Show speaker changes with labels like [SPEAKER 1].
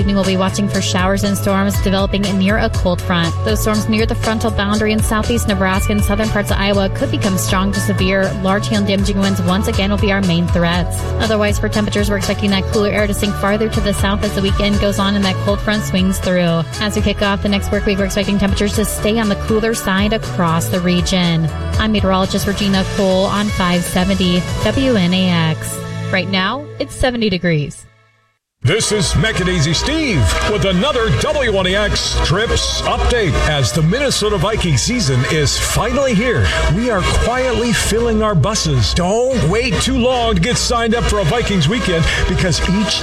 [SPEAKER 1] evening, we'll be watching for showers and storms developing near a cold front. Those storms near the frontal boundary in southeast Nebraska and southern parts of Iowa could become strong to severe. Large hail and damaging winds once again will be our main threats. Otherwise, for temperatures, we're expecting that cooler air to sink farther to the south as the weekend goes on and that cold front swings through. As we kick off the next work week, we're expecting temperatures to stay on the cooler side across the region. I'm meteorologist Regina Cole on 570 WNAX. Right now, it's 70 degrees.
[SPEAKER 2] This is Mechanizy Steve with another WNEX Trips update. As the Minnesota Viking season is finally here, we are quietly filling our buses. Don't wait too long to get signed up for a Vikings weekend because each